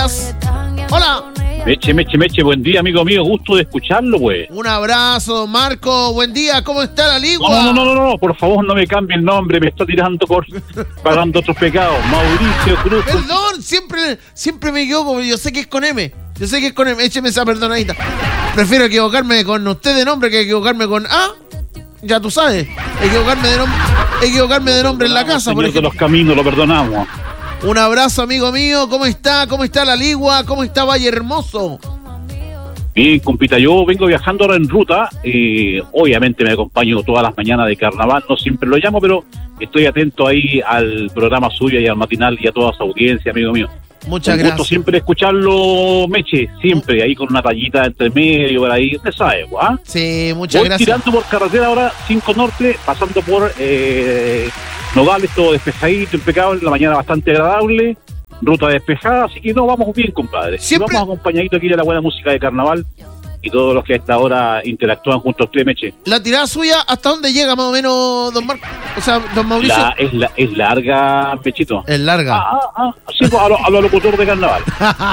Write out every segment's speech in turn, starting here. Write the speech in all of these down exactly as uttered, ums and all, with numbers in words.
Hola. Meche, Meche, Meche, buen día, amigo mío, gusto de escucharlo, pues. Un abrazo, Marco, buen día, ¿cómo está la ligua? No, no, no, no, no, por favor no me cambie el nombre, me está tirando por pagando otros pecados. Mauricio Cruz. Perdón, siempre, siempre me equivoco, yo sé que es con M, yo sé que es con M, écheme esa perdonadita. Prefiero equivocarme con usted de nombre que equivocarme con A, ya tú sabes, equivocarme de nombre, equivocarme de nombre en la casa, por ejemplo. De los caminos, lo perdonamos. Un abrazo, amigo mío. ¿Cómo está? ¿Cómo está la ligua? ¿Cómo está Valle Hermoso? Bien, compita, yo vengo viajando ahora en ruta. Eh, obviamente me acompaño todas las mañanas de carnaval. No siempre lo llamo, pero estoy atento ahí al programa suyo y al matinal y a toda su audiencia, amigo mío. Muchas Un gracias. gusto siempre escucharlo, Meche. Siempre ahí con una tallita entre medio, por ahí. Usted sabe, ¿ah? Sí, muchas Voy gracias. tirando por carretera ahora, cinco Norte, pasando por... Eh, Nogales, todo despejadito, impecable, la mañana bastante agradable, ruta despejada, así que no, vamos bien, compadre. Siempre... Y vamos acompañadito aquí de la buena música de carnaval y todos los que a esta hora interactúan junto a usted, Meche. ¿La tirada suya hasta dónde llega más o menos, don Marco? O sea, don Mauricio. La, es, la, es larga, Mechito. Es larga. Ah, ah, ah, sí, pues, a lo, a lo locutor de carnaval.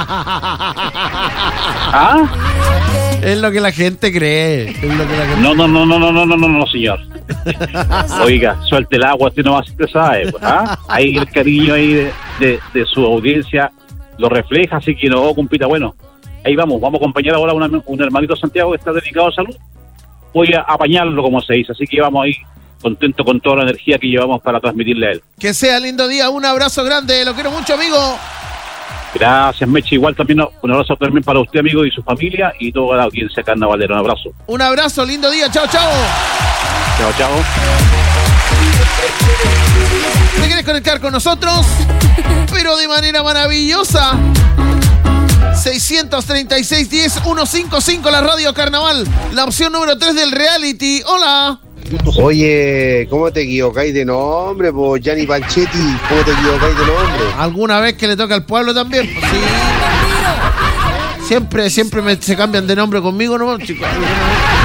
¿Ah? Es lo que la gente cree. Es lo que la gente... No, no, no, no, no, no, no, no, no, señor. Oiga, suelte el agua, usted no va a ser, sabe, pues, ¿ah? Ahí el cariño ahí de, de, de su audiencia lo refleja, así que no, compita, bueno, ahí vamos, vamos a acompañar ahora a una, un hermanito Santiago que está dedicado a salud. Voy a apañarlo, como se dice, así que vamos ahí contento con toda la energía que llevamos para transmitirle a él. Que sea lindo día, un abrazo grande, lo quiero mucho, amigo. Gracias, Meche. Igual también un abrazo también para usted, amigo, y su familia y toda la audiencia carnavalera. Un abrazo. Un abrazo, lindo día. Chao, chao. Chao, chao. ¿Te quieres conectar con nosotros? Pero de manera maravillosa. seiscientos treinta y seis, diez, ciento cincuenta y cinco, la radio Carnaval. La opción número tres del reality. Hola. Oye, ¿cómo te equivocáis de nombre, po? Gianni Panchetti? ¿Cómo te equivocáis de nombre? ¿Alguna vez que le toca al pueblo también? Pues sí. Siempre, siempre me, se cambian de nombre conmigo, ¿no, chicos?